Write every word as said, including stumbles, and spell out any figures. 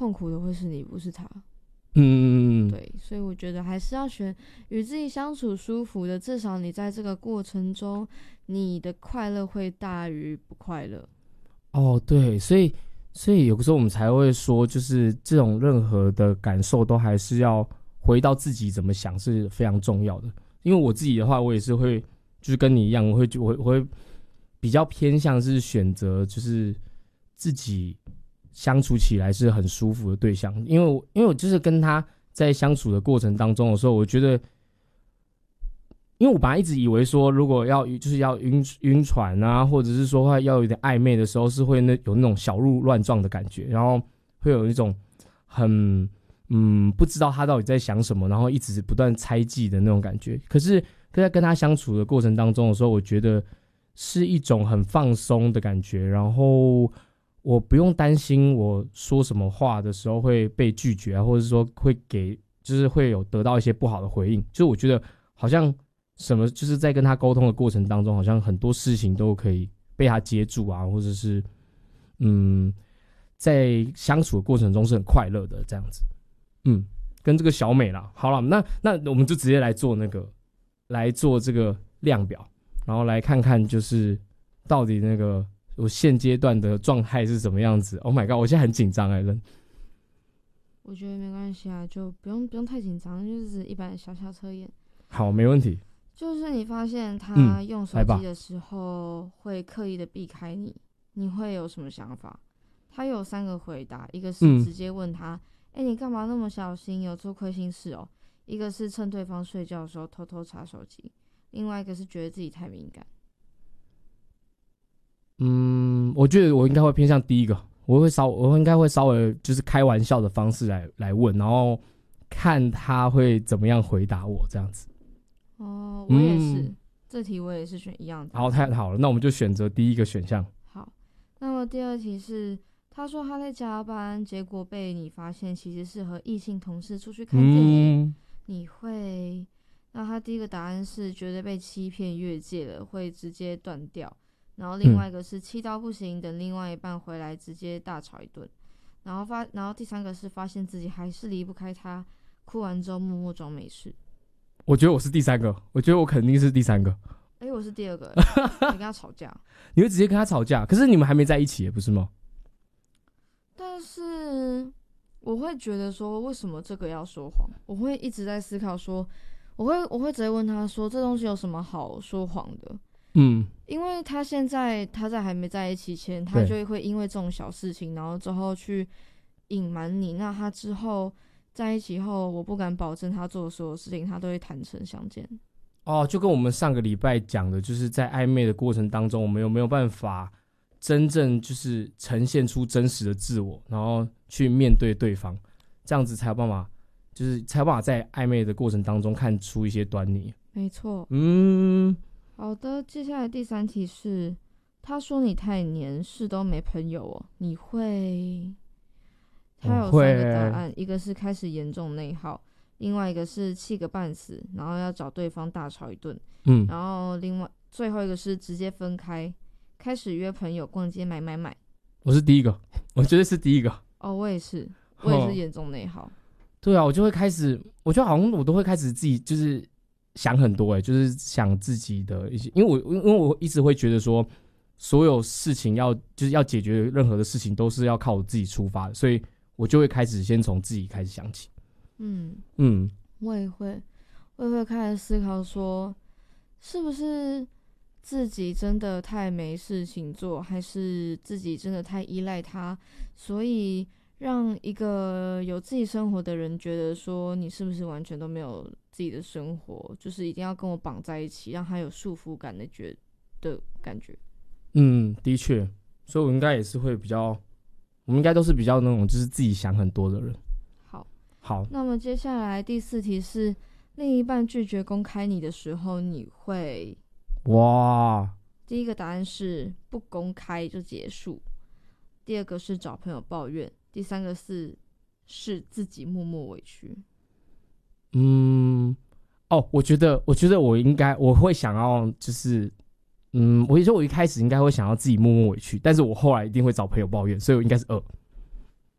痛苦的会是你，不是他。 嗯， 对，所以我觉得还是要选与自己相处舒服的，至少你在这个过程中，你的快乐会大于不快乐。 哦，对，所以所以有的时候我们才会说，就是这种任何的感受都还是要回到自己怎么想是非常重要的。因为我自己的话，我也是会，就是跟你一样，我会我会我会比较偏向是选择就是自己相处起来是很舒服的对象，因为我因为我就是跟他在相处的过程当中的时候，我觉得，因为我本来一直以为说，如果要就是要晕晕船啊，或者是说要有点暧昧的时候，是会那有那种小鹿乱撞的感觉，然后会有一种很嗯不知道他到底在想什么，然后一直不断猜忌的那种感觉。可是在跟他相处的过程当中的时候，我觉得是一种很放松的感觉，然后我不用担心我说什么话的时候会被拒绝啊，或者是说会给，就是会有得到一些不好的回应。就是我觉得好像什么，就是在跟他沟通的过程当中，好像很多事情都可以被他接住啊，或者是嗯，在相处的过程中是很快乐的这样子。嗯，跟这个小美啦，好了，那那我们就直接来做那个，来做这个量表，然后来看看就是到底那个我现阶段的状态是什么样子。 Oh my god， 我现在很紧张哎，人。 我觉得没关系啊，就不用不用太紧张，就是一般的小小测验。 好，没问题。 就是你发现他用手嗯、 机的时候会刻意的避开你，你会有什么想法？他有三个回答，一个是直接问他，哎、嗯欸，你干嘛那么小心？有做亏心事哦？一个是趁对方睡觉的时候偷偷查手机，另外一个是觉得自己太敏感。 嗯，我觉得我应该会偏向第一个，我会稍，我应该会稍微就是开玩笑的方式来来问，然后看他会怎么样回答我这样子。 哦，我也是，嗯、这题我也是选一样的。 好，太好了，那我们就选择第一个选项。 好，那么第二题是，他说他在加班，结果被你发现其实是和异性同事出去看电影，嗯、你会？那他第一个答案是觉得被欺骗越界了，会直接断掉。然后另外一个是气到不行，等另外一半回来直接大吵一顿。然后发，然后第三个是发现自己还是离不开他，哭完之后默默装没事。 我觉得我是第三个，我觉得我肯定是第三个。 哎、欸，我是第二个，你跟他吵架。 你会直接跟他吵架？可是你们还没在一起，不是吗？ 但是我会觉得说，为什么这个要说谎？我会一直在思考说，我会我会直接问他说，这东西有什么好说谎的？嗯，因为他现在他在还没在一起前，他就会因为这种小事情，然后之后去隐瞒你。那他之后在一起后，我不敢保证他做的所有事情，他都会坦诚相见。 哦，就跟我们上个礼拜讲的，就是在暧昧的过程当中，我们有没有办法真正就是呈现出真实的自我，然后去面对对方，这样子才有办法，就是才有办法在暧昧的过程当中看出一些端倪。 没错。 嗯。 好的，接下来第三题是，他说你太黏，事都没朋友哦，你会？他有三个答案，一个是开始严重内耗，另外一个是气个半死，然后要找对方大吵一顿，嗯，然后另外最后一个是直接分开，开始约朋友逛街买买买。 我是第一个，我觉得是第一个。 哦，我也是，我也是严重内耗。 对啊，我就会开始，我觉得好像我都会开始自己就是想很多、欸，就是想自己的一些，因为我因为我一直会觉得说，所有事情要就是要解决任何的事情都是要靠我自己出发的，所以我就会开始先从自己开始想起。嗯嗯， 我也会，我也会开始思考说，是不是自己真的太没事情做，还是自己真的太依赖他，所以让一个有自己生活的人觉得说，你是不是完全都没有自己的生活，就是一定要跟我绑在一起，让他有束缚感的觉的感觉。 嗯，的确，所以我应该也是会比较，我们应该都是比较那种就是自己想很多的人。 好， 好， 那么接下来第四题是，另一半拒绝公开你的时候，你会？ 哇， 第一个答案是不公开就结束，第二个是找朋友抱怨，第三个是是自己默默委屈。 嗯，哦，我觉得，我觉得我应该，我会想要，就是，嗯，我觉得我一开始应该会想要自己默默委屈，但是我后来一定会找朋友抱怨，所以我应该是二。